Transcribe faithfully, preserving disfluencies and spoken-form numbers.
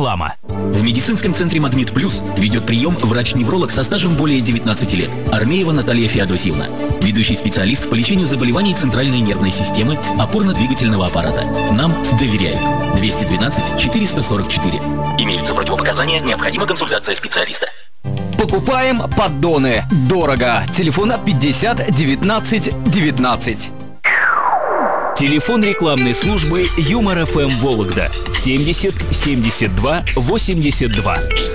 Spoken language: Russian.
Реклама. В медицинском центре «Магнит Плюс» ведет прием врач-невролог со стажем более девятнадцати лет. Армеева Наталья Феодосьевна. Ведущий специалист по лечению заболеваний центральной нервной системы, опорно-двигательного аппарата. Нам доверяют. двести двенадцать четыреста сорок четыре. Имеются противопоказания, необходима консультация специалиста. Покупаем поддоны. Дорого. Телефон пятьдесят девятнадцать девятнадцать. Телефон рекламной службы Юмор эф эм Вологда семьдесят семьдесят два восемьдесят два.